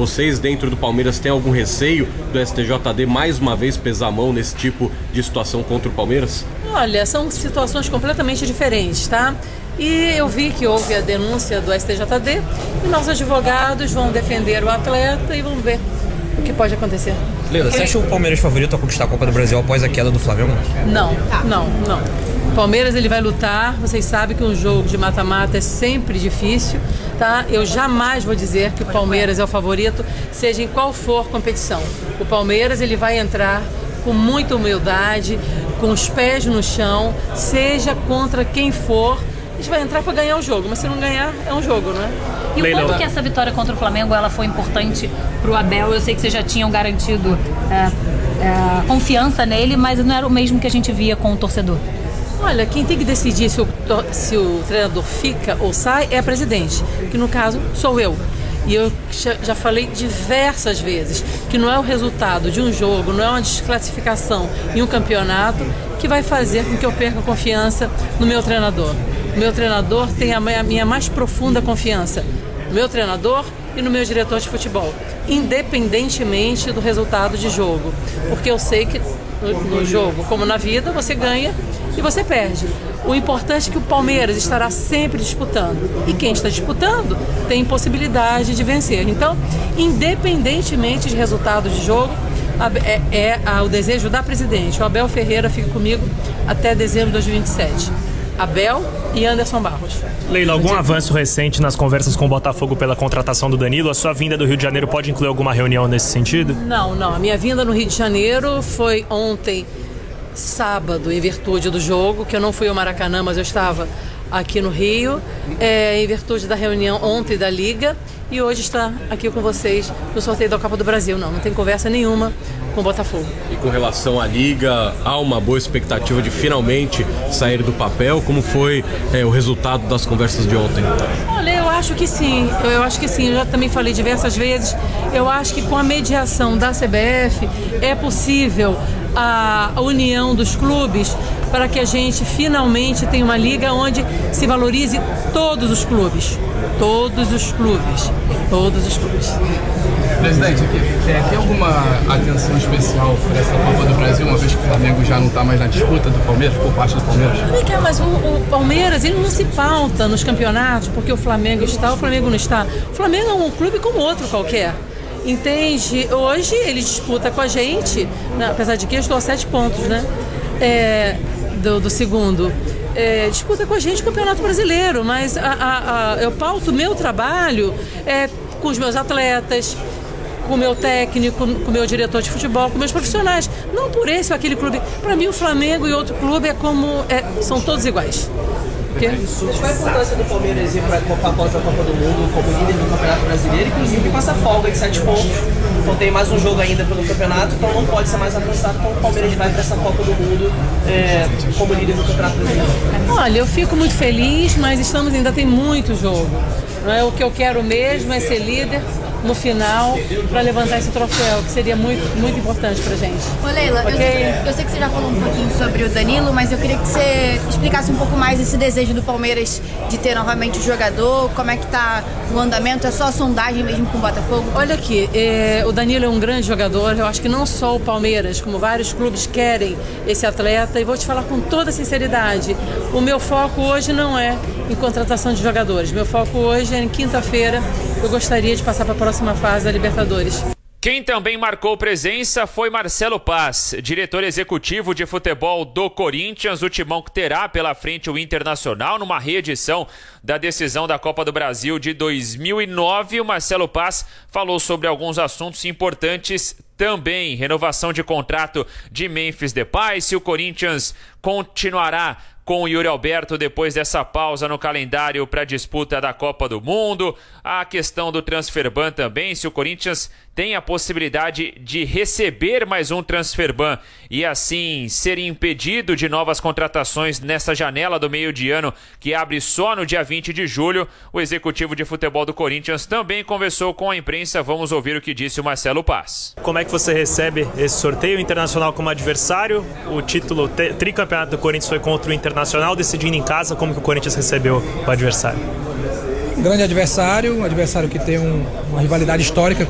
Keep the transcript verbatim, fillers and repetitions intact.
Vocês dentro do Palmeiras têm algum receio do S T J D mais uma vez pesar a mão nesse tipo de situação contra o Palmeiras? Olha, são situações completamente diferentes, tá? E eu vi que houve a denúncia do S T J D e nossos advogados vão defender o atleta e vamos ver o que pode acontecer. Leila, você acha o Palmeiras favorito a conquistar a Copa do Brasil após a queda do Flamengo? Não, não, não. O Palmeiras ele vai lutar, vocês sabem que um jogo de mata-mata é sempre difícil, tá? Eu jamais vou dizer que o Palmeiras é o favorito, seja em qual for competição. O Palmeiras ele vai entrar com muita humildade, com os pés no chão, seja contra quem for, a gente vai entrar para ganhar o jogo, mas se não ganhar, é um jogo, não é? E o quanto que essa vitória contra o Flamengo ela foi importante para o Abel? Eu sei que vocês já tinham garantido é, é, confiança nele, mas não era o mesmo que a gente via com o torcedor. Olha, quem tem que decidir se o, se o treinador fica ou sai é a presidente, que no caso sou eu. E eu já falei diversas vezes que não é o resultado de um jogo, não é uma desclassificação em um campeonato que vai fazer com que eu perca confiança no meu treinador. O meu treinador tem a minha mais profunda confiança no meu treinador e no meu diretor de futebol, independentemente do resultado de jogo. Porque eu sei que no, no jogo, como na vida, você ganha e você perde. O importante é que o Palmeiras estará sempre disputando. E quem está disputando tem possibilidade de vencer. Então, independentemente de resultados de jogo, é, é, é o desejo da presidente. O Abel Ferreira fica comigo até dezembro de dois mil e vinte e sete. Abel e Anderson Barros. Leila, algum avanço recente nas conversas com o Botafogo pela contratação do Danilo? A sua vinda do Rio de Janeiro pode incluir alguma reunião nesse sentido? Não, não. A minha vinda no Rio de Janeiro foi ontem, sábado, em virtude do jogo, que eu não fui ao Maracanã, mas eu estava aqui no Rio, é, em virtude da reunião ontem da Liga, e hoje está aqui com vocês no sorteio da Copa do Brasil. Não, não tem conversa nenhuma com o Botafogo. E com relação à Liga, há uma boa expectativa de finalmente sair do papel? Como foi é, o resultado das conversas de ontem? Olha, eu acho que sim, eu acho que sim, eu já também falei diversas vezes, eu acho que com a mediação da C B F é possível a união dos clubes para que a gente finalmente tenha uma liga onde se valorize todos os clubes, todos os clubes, todos os clubes. Presidente, aqui, é, tem alguma atenção especial para essa Copa do Brasil, uma vez que o Flamengo já não está mais na disputa do Palmeiras, por parte do Palmeiras? Mas o, o Palmeiras ele não se pauta nos campeonatos porque o Flamengo está, o Flamengo não está. O Flamengo é um clube como outro qualquer. Entende? Hoje ele disputa com a gente, né, apesar de que eu estou a sete pontos, né? É, do, do segundo. É, disputa com a gente o Campeonato Brasileiro, mas a, a, a, eu pauto o meu trabalho é, com os meus atletas, com o meu técnico, com o meu diretor de futebol, com meus profissionais. Não por esse ou aquele clube. Para mim, o Flamengo e outro clube é como, é, são todos iguais. Qual é a importância do Palmeiras ir para a Copa após a Copa do Mundo como líder do Campeonato Brasileiro, inclusive com essa folga de sete pontos? Então tem mais um jogo ainda pelo campeonato, então não pode ser mais avançado, então o Palmeiras vai para essa Copa do Mundo é, como líder do Campeonato Brasileiro. Olha, eu fico muito feliz, mas estamos ainda tem muito jogo. Não é? O que eu quero mesmo é ser líder no final para levantar esse troféu, que seria muito, muito importante pra gente. Ô Leila, okay? eu, sei, eu sei que você já falou um pouquinho sobre o Danilo, mas eu queria que você explicasse um pouco mais esse desejo do Palmeiras de ter novamente o jogador, como é que tá o andamento, é só a sondagem mesmo com o Botafogo? Olha aqui, é, o Danilo é um grande jogador, eu acho que não só o Palmeiras, como vários clubes querem esse atleta, e vou te falar com toda sinceridade, o meu foco hoje não é em contratação de jogadores, meu foco hoje é em quinta-feira, eu gostaria de passar para a próxima fase da Libertadores. Quem também marcou presença foi Marcelo Paz, diretor executivo de futebol do Corinthians, o timão que terá pela frente o Internacional numa reedição da decisão da Copa do Brasil de dois mil e nove. O Marcelo Paz falou sobre alguns assuntos importantes também, renovação de contrato de Memphis Depay, se o Corinthians continuará com o Yuri Alberto depois dessa pausa no calendário para a disputa da Copa do Mundo, a questão do transfer-ban também, se o Corinthians tem a possibilidade de receber mais um transfer-ban e assim ser impedido de novas contratações nessa janela do meio de ano que abre só no dia vinte de julho. O executivo de futebol do Corinthians também conversou com a imprensa, vamos ouvir o que disse o Marcelo Paz. Como é que você recebe esse sorteio? Internacional como adversário, o título tricampeonato do Corinthians foi contra o Internacional, decidindo em casa, como que o Corinthians recebeu o adversário? Um grande adversário, um adversário que tem um, uma rivalidade histórica